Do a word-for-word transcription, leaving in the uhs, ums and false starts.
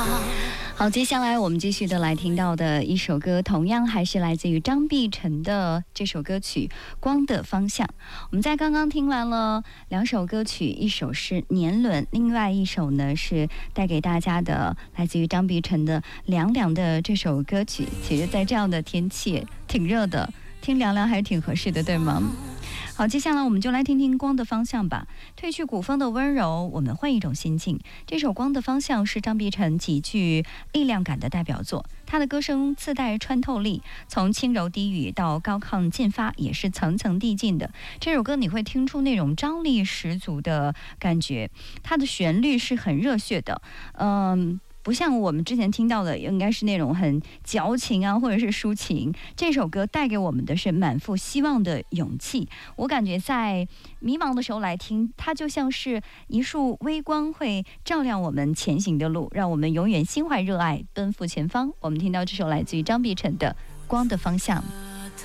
好，接下来我们继续的来听到的一首歌，同样还是来自于张碧晨的这首歌曲《光的方向》。我们在刚刚听完了两首歌曲，一首是《年轮》，另外一首呢是带给大家的来自于张碧晨的《凉凉》的这首歌曲。其实在这样的天气挺热的，听凉凉还是挺合适的，对吗？好，接下来我们就来听听《光的方向》吧。褪去古风的温柔，我们换一种心境。这首《光的方向》是张碧晨极具力量感的代表作，他的歌声自带穿透力，从轻柔低语到高亢进发，也是层层递进的。这首歌你会听出那种张力十足的感觉，它的旋律是很热血的，嗯。不像我们之前听到的应该是那种很矫情啊或者是抒情，这首歌带给我们的是满腹希望的勇气。我感觉在迷茫的时候来听，它就像是一束微光，会照亮我们前行的路，让我们永远心怀热爱，奔赴前方。我们听到这首来自于张碧晨的《光的方向》。